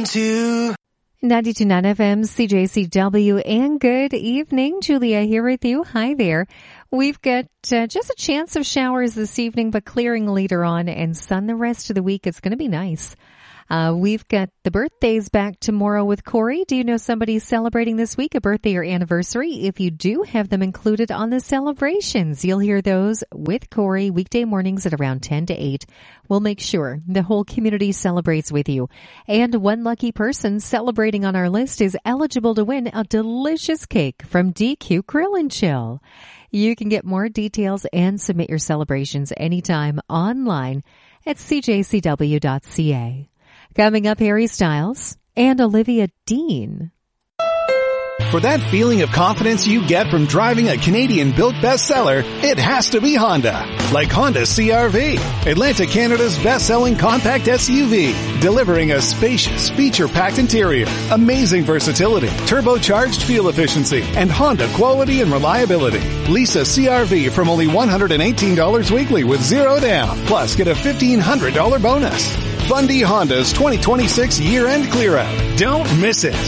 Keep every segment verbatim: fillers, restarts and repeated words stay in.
one two. ninety-two point nine F M, C J C W, and good evening. Julia here with you. Hi there. We've got uh, just a chance of showers this evening, but clearing later on, and sun the rest of the week. It's going to be nice. Uh, we've got the birthdays back tomorrow with Corey. Do you know somebody celebrating this week, a birthday or anniversary? If you do, have them included on the celebrations. You'll hear those with Corey weekday mornings at around ten to eight. We'll make sure the whole community celebrates with you. And one lucky person celebrating on our list is eligible to win a delicious cake from D Q Grill and Chill. You can get more details and submit your celebrations anytime online at c j c w dot c a. Coming up, Harry Styles and Olivia Dean. For that feeling of confidence you get from driving a Canadian-built bestseller, it has to be Honda. Like Honda C R V, Atlantic Canada's best-selling compact S U V, delivering a spacious, feature-packed interior, amazing versatility, turbocharged fuel efficiency, and Honda quality and reliability. Lease a C R V from only one hundred eighteen dollars weekly with zero down, plus get a fifteen hundred dollars bonus. Fundy Honda's twenty twenty-six year-end clear-out. Don't miss it.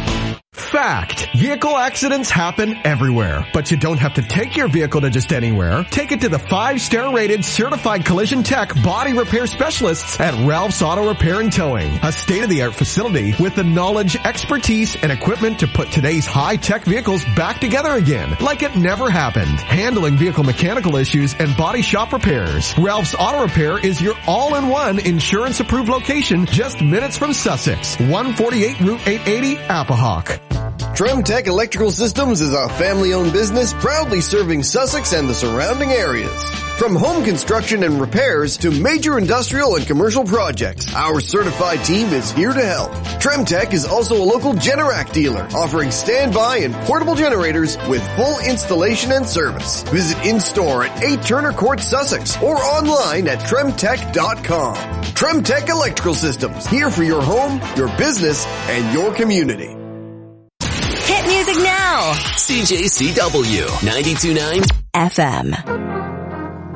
Fact. Vehicle accidents happen everywhere, but you don't have to take your vehicle to just anywhere. Take it to the five-star rated certified collision tech body repair specialists at Ralph's Auto Repair and Towing. A state-of-the-art facility with the knowledge, expertise, and equipment to put today's high-tech vehicles back together again, like it never happened. Handling vehicle mechanical issues and body shop repairs. Ralph's Auto Repair is your all-in-one insurance-approved location just minutes from Sussex. one forty-eight Route eight eighty, Apahawk. Tremtech Electrical Systems is a family-owned business proudly serving Sussex and the surrounding areas. From home construction and repairs to major industrial and commercial projects, our certified team is here to help. Tremtech is also a local Generac dealer, offering standby and portable generators with full installation and service. Visit in-store at eight Turner Court, Sussex, or online at tremtech dot com. Tremtech Electrical Systems, here for your home, your business, and your community. Hit music now. C J C W ninety-two point nine F M.